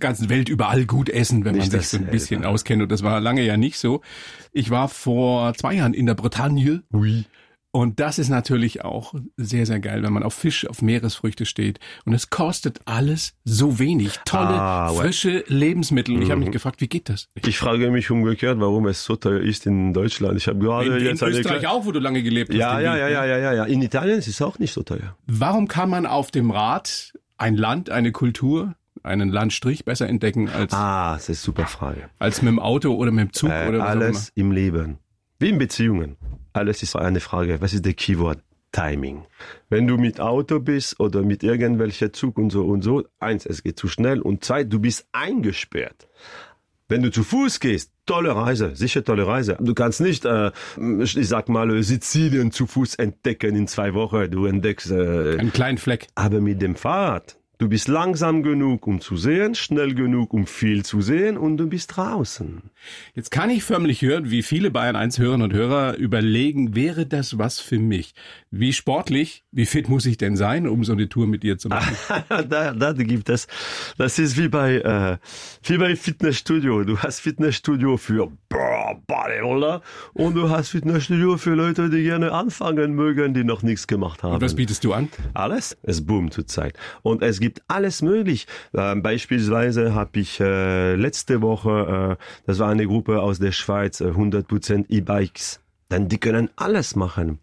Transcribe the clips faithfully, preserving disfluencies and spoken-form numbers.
ganzen Welt überall gut essen, wenn Nicht man sich so ein dasselbe. bisschen auskennt. Und das war lange ja nicht so. Ich war vor zwei Jahren in der Bretagne. Oui. Und das ist natürlich auch sehr, sehr geil, wenn man auf Fisch, auf Meeresfrüchte steht. Und es kostet alles so wenig. Tolle, Ah, ouais. frische Lebensmittel. Und ich habe mich gefragt, wie geht das? Ich frage mich umgekehrt, warum es so teuer ist in Deutschland. Ich habe gerade In, in jetzt eine Österreich Kle- auch, wo du lange gelebt hast. Ja, in ja, Wien, ja, ne? ja, ja, ja, ja. In Italien ist es auch nicht so teuer. Warum kann man auf dem Rad ein Land, eine Kultur, einen Landstrich besser entdecken als, Ah, das ist eine super Frage. als mit dem Auto oder mit dem Zug Äh, oder was auch immer? alles im Leben, wie in Beziehungen. Alles ist eine Frage. Was ist der Keyword? Timing. Wenn du mit Auto bist oder mit irgendwelcher Zug und so und so, eins, es geht zu schnell und zwei, du bist eingesperrt. Wenn du zu Fuß gehst, tolle Reise, sicher tolle Reise. Du kannst nicht, äh, ich sag mal, Sizilien zu Fuß entdecken in zwei Wochen. Du entdeckst, äh, Einen kleinen Fleck. aber mit dem Fahrrad. Du bist langsam genug, um zu sehen, schnell genug, um viel zu sehen und du bist draußen. Jetzt kann ich förmlich hören, wie viele Bayern eins Hörerinnen und Hörer überlegen, wäre das was für mich? Wie sportlich, wie fit muss ich denn sein, um so eine Tour mit dir zu machen? da, da gibt es, das ist wie bei, äh, wie bei Fitnessstudio. Du hast Fitnessstudio für boah, Bodybuilder und du hast Fitnessstudio für Leute, die gerne anfangen mögen, die noch nichts gemacht haben. Und was bietest du an? Alles? Es boomt zurzeit. Und es gibt alles möglich. Ähm, beispielsweise habe ich äh, letzte Woche, äh, das war eine Gruppe aus der Schweiz, äh, hundert Prozent E-Bikes. Denn die können alles machen.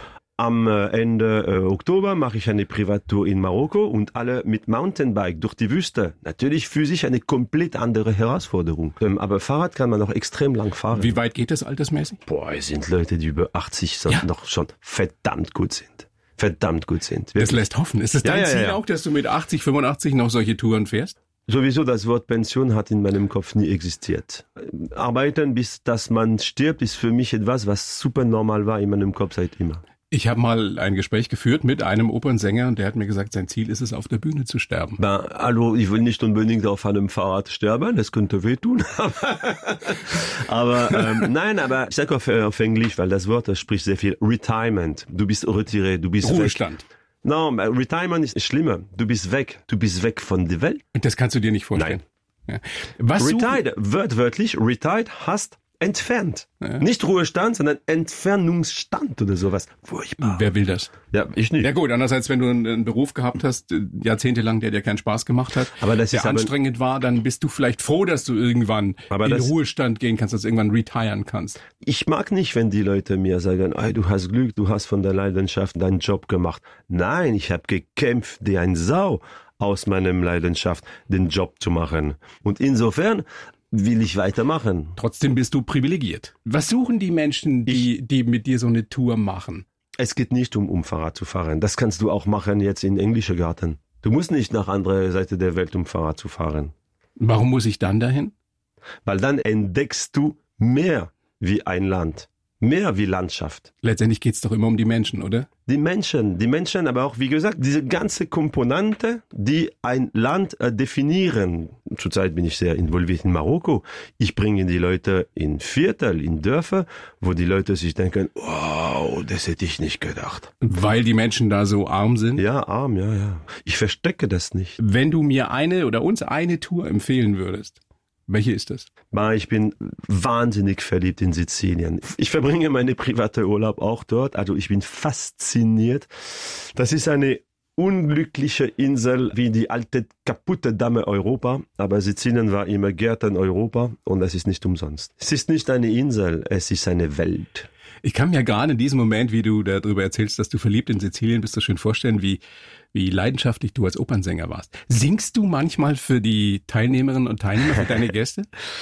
Am äh, Ende äh, Oktober mache ich eine Privattour in Marokko und alle mit Mountainbike durch die Wüste. Natürlich für sich eine komplett andere Herausforderung. Ähm, aber Fahrrad kann man auch extrem lang fahren. Wie weit geht das altersmäßig? Boah, es sind Leute, die über achtzig sind, Ja. noch schon verdammt gut sind. Verdammt gut sind. Das Wirklich. lässt hoffen. Ist es Ja, dein ja, Ziel ja. auch, dass du mit achtzig, fünfundachtzig noch solche Touren fährst? Sowieso das Wort Pension hat in meinem Kopf nie existiert. Arbeiten bis dass man stirbt ist für mich etwas, was super normal war in meinem Kopf seit immer. Ich habe mal ein Gespräch geführt mit einem Opernsänger und der hat mir gesagt, sein Ziel ist es, auf der Bühne zu sterben. Ben, hallo, ich will nicht unbedingt auf einem Fahrrad sterben, das könnte wehtun. aber ähm, nein, aber ich sage auf, auf Englisch, weil das Wort das spricht sehr viel. Retirement. Du bist retiré, du bist Ruhestand. weg. No, Retirement ist schlimmer. Du bist weg. Du bist weg von der Welt. Und das kannst du dir nicht vorstellen. Ja. Was Retired, wörtwörtlich, retired heißt entfernt. Ja. Nicht Ruhestand, sondern Entfernungsstand oder sowas. Furchtbar. Wer will das? Ja, ich nicht. Ja gut, andererseits, wenn du einen, einen Beruf gehabt hast, äh, jahrzehntelang, der dir keinen Spaß gemacht hat, Aber das der ist aber- anstrengend war, dann bist du vielleicht froh, dass du irgendwann Aber in das- Ruhestand gehen kannst, dass du irgendwann retiren kannst. Ich mag nicht, wenn die Leute mir sagen, hey, du hast Glück, du hast von der Leidenschaft deinen Job gemacht. Nein, ich habe gekämpft, wie ein Sau aus meinem Leidenschaft den Job zu machen. Und insofern will ich weitermachen. Trotzdem bist du privilegiert. Was suchen die Menschen, die, die mit dir so eine Tour machen? Es geht nicht um, um Fahrrad zu fahren. Das kannst du auch machen jetzt in englische Garten. Du musst nicht nach andere Seite der Welt, um Fahrrad zu fahren. Warum muss ich dann dahin? Weil dann entdeckst du mehr wie ein Land. Mehr wie Landschaft. Letztendlich geht's doch immer um die Menschen, oder? Die Menschen, die Menschen, aber auch, wie gesagt, diese ganze Komponente, die ein Land äh, definieren. Zurzeit bin ich sehr involviert in Marokko. Ich bringe die Leute in Viertel, in Dörfer, wo die Leute sich denken, wow, das hätte ich nicht gedacht. Weil die Menschen da so arm sind? Ja, arm, ja, ja. Ich verstecke das nicht. Wenn du mir eine oder uns eine Tour empfehlen würdest, welche ist das? Ich bin wahnsinnig verliebt in Sizilien. Ich verbringe meine private Urlaub auch dort. Also ich bin fasziniert. Das ist eine unglückliche Insel wie die alte kaputte Dame Europa. Aber Sizilien war immer Gärten Europa und das ist nicht umsonst. Es ist nicht eine Insel, es ist eine Welt. Ich kann mir gerade in diesem Moment, wie du darüber erzählst, dass du verliebt in Sizilien bist, so schön vorstellen, wie, wie leidenschaftlich du als Opernsänger warst. Singst du manchmal für die Teilnehmerinnen und Teilnehmer, für deine Gäste?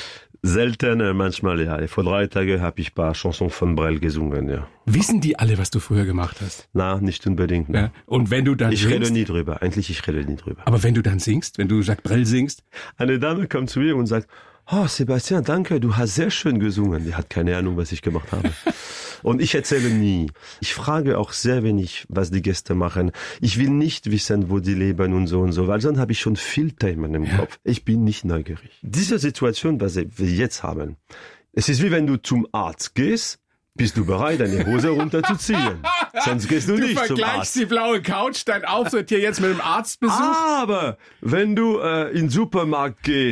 Selten, manchmal ja. Vor drei Tagen habe ich ein paar Chansons von Brel gesungen, ja. Wissen die alle, was du früher gemacht hast? Na, nicht unbedingt. Ne. Ja. Und wenn du dann Ich singst, rede nie drüber. Eigentlich, ich rede nie drüber. aber wenn du dann singst, wenn du Jacques Brel singst, Eine Dame kommt zu mir und sagt, oh, Sebastian, danke, du hast sehr schön gesungen. Die hat keine Ahnung, was ich gemacht habe. Und ich erzähle nie. Ich frage auch sehr wenig, was die Gäste machen. Ich will nicht wissen, wo die leben und so und so, weil sonst habe ich schon viel Themen im Kopf. Ich bin nicht neugierig. Diese Situation, was wir jetzt haben, es ist wie wenn du zum Arzt gehst, bist du bereit, deine Hose runterzuziehen. Sonst gehst du, du nicht zum vergleichst Arzt. die blaue Couch, dein Auftritt hier jetzt mit dem Arztbesuch. Aber wenn du äh, in den Supermarkt gehst,